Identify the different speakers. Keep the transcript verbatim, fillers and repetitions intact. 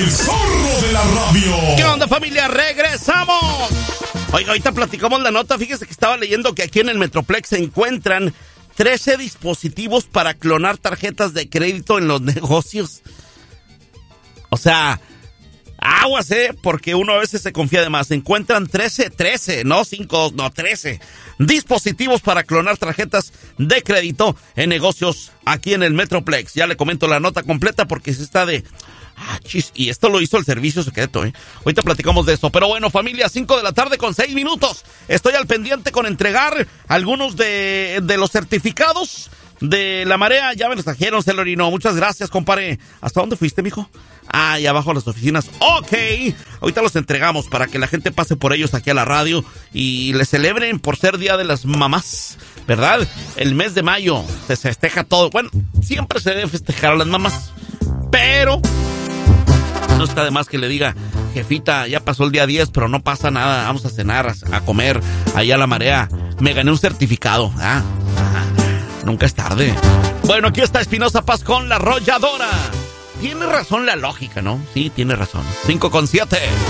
Speaker 1: El Zorro de la Radio.
Speaker 2: ¿Qué onda, familia? ¡Regresamos! Oiga, ahorita platicamos la nota. Fíjese que estaba leyendo que aquí en el Metroplex se encuentran trece dispositivos para clonar tarjetas de crédito en los negocios. O sea, aguas, ¿eh? Porque uno a veces se confía de más. Se encuentran trece, trece, no cinco, no trece dispositivos para clonar tarjetas de crédito en negocios aquí en el Metroplex. Ya le comento la nota completa porque se está de... Ah, chis, y esto lo hizo el servicio secreto, ¿eh? Ahorita platicamos de eso. Pero bueno, familia, cinco de la tarde con seis minutos. Estoy al pendiente con entregar algunos de, de los certificados de la marea. Ya me los trajeron, Celorino. Muchas gracias, compadre. ¿Hasta dónde fuiste, mijo? Ah, allá abajo a las oficinas. Ok. Ahorita los entregamos para que la gente pase por ellos aquí a la radio y les celebren por ser Día de las Mamás, ¿verdad? El mes de mayo se festeja todo. Bueno, siempre se debe festejar a las mamás, pero... no está de más que le diga, jefita, ya pasó el día diez, pero no pasa nada, vamos a cenar, a, a comer, allá a la marea. Me gané un certificado. Ah, ah, nunca es tarde. Bueno, aquí está Espinosa Paz con La Arrolladora. Tiene razón la lógica, ¿no? Sí, tiene razón. cinco con siete.